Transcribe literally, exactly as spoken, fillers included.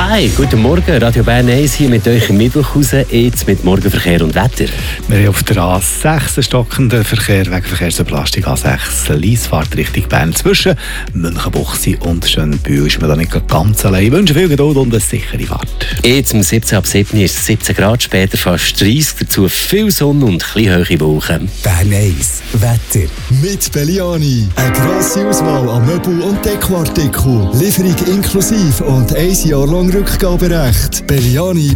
Hi, guten Morgen, Radio Bern eins hier mit euch im Mittwochhausen, jetzt mit Morgenverkehr und Wetter. Wir haben auf der A sechs einen stockenden Verkehr wegen Verkehrsbelastung. A sechs Liesfahrt Richtung Bern zwischen Münchenbuchsee und Schönbühl ist man da nicht ganz allein. Ich wünsche viel Geduld und eine sichere Fahrt. Jetzt um siebzehn ab sieben ist es siebzehn Grad, später fast dreißig, dazu viel Sonne und ein bisschen hohe Wolken. Bern eins Wetter mit Belliani. Eine grosse Auswahl an Möbel- und Dekoartikeln. Lieferung inklusive und ein Jahr lang Rückgaberecht. belliani